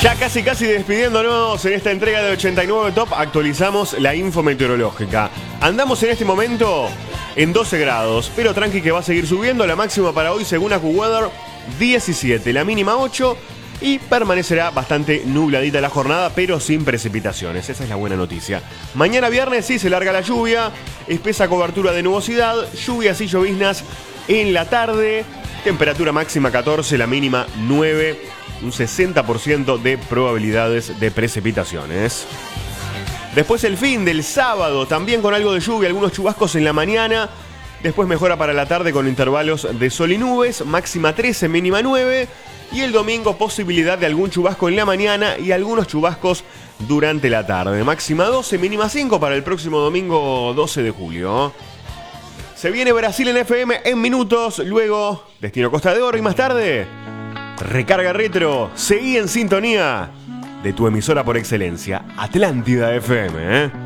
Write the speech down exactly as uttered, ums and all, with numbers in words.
Ya casi casi despidiéndonos en esta entrega de ochenta y nueve Top, actualizamos la info meteorológica. Andamos en este momento en doce grados, pero tranqui que va a seguir subiendo. La máxima para hoy, según AccuWeather, diecisiete, la mínima ocho, y permanecerá bastante nubladita la jornada, pero sin precipitaciones. Esa es la buena noticia. Mañana viernes sí se larga la lluvia, espesa cobertura de nubosidad, lluvias y lloviznas en la tarde, temperatura máxima catorce, la mínima nueve, un sesenta por ciento de probabilidades de precipitaciones. Después el fin del sábado, también con algo de lluvia, algunos chubascos en la mañana. Después mejora para la tarde con intervalos de sol y nubes, máxima trece, mínima nueve. Y el domingo posibilidad de algún chubasco en la mañana y algunos chubascos durante la tarde. Máxima doce, mínima cinco para el próximo domingo doce de julio. Se viene Brasil en F M en minutos, luego Destino Costa de Oro y más tarde Recarga Retro. Seguí en sintonía de tu emisora por excelencia, Atlántida F M, ¿eh?